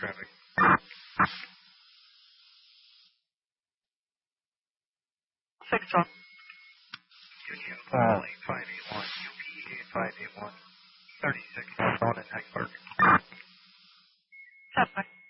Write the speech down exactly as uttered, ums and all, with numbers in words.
traffic. six one. Union uh, eight five eight one, U P eight five eight one, thirty-six, on at Hyde Park. Seven.